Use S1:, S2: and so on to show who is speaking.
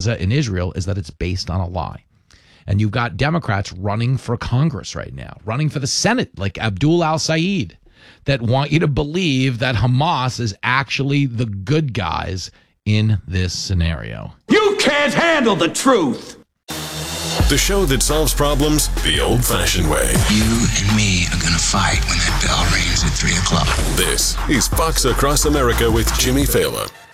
S1: Gaza and Israel is that it's based on a lie. And you've got Democrats running for Congress right now, running for the Senate, like Abdul al-Sayed, that want you to believe that Hamas is actually the good guys in this scenario.
S2: You can't handle the truth.
S3: The show that solves problems the old-fashioned way.
S4: You and me are going to fight when that bell rings at 3 o'clock.
S3: This is Fox Across America with Jimmy Fallon.